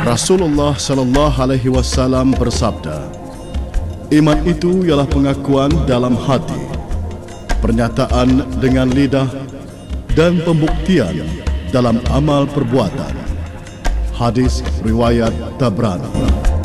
Rasulullah sallallahu alaihi wasallam bersabda, iman itu ialah pengakuan dalam hati, pernyataan dengan lidah, dan pembuktian dalam amal perbuatan. Hadis riwayat Tabrani.